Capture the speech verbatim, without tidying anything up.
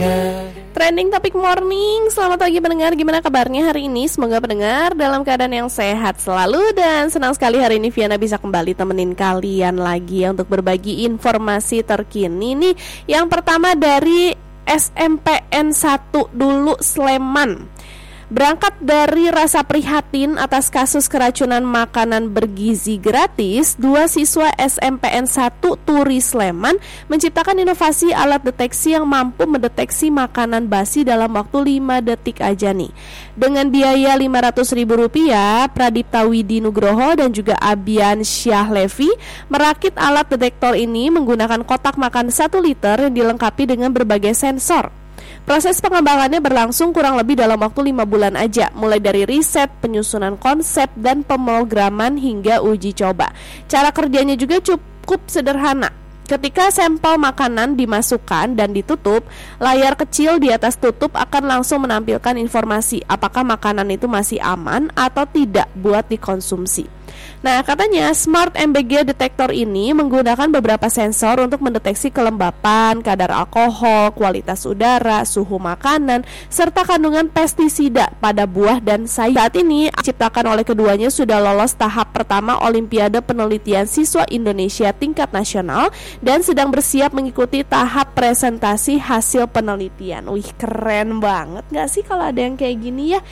Trending Topik Morning. Selamat pagi pendengar, gimana kabarnya hari ini? Semoga pendengar dalam keadaan yang sehat selalu. Dan senang sekali hari ini Viana bisa kembali temenin kalian lagi ya, untuk berbagi informasi terkini nih. Yang pertama dari S M P N satu dulu Sleman. Berangkat dari rasa prihatin atas kasus keracunan makanan bergizi gratis, dua siswa S M P N satu Turi Sleman menciptakan inovasi alat deteksi yang mampu mendeteksi makanan basi dalam waktu lima detik aja nih. Dengan biaya lima ratus ribu rupiah, Pradipta Widi Nugroho dan juga Abian Syah Levi merakit alat detektor ini menggunakan kotak makan satu liter yang dilengkapi dengan berbagai sensor. Proses pengembangannya berlangsung kurang lebih dalam waktu lima bulan aja, mulai dari riset, penyusunan konsep, dan pemrograman hingga uji coba. Cara kerjanya juga cukup sederhana. Ketika sampel makanan dimasukkan dan ditutup, layar kecil di atas tutup akan langsung menampilkan informasi apakah makanan itu masih aman atau tidak buat dikonsumsi. Nah, katanya Smart M B G detektor ini menggunakan beberapa sensor untuk mendeteksi kelembapan, kadar alkohol, kualitas udara, suhu makanan, serta kandungan pestisida pada buah dan sayur. Saat ini diciptakan oleh keduanya sudah lolos tahap pertama Olimpiade Penelitian Siswa Indonesia tingkat nasional dan sedang bersiap mengikuti tahap presentasi hasil penelitian. Wih, keren banget gak sih kalau ada yang kayak gini ya?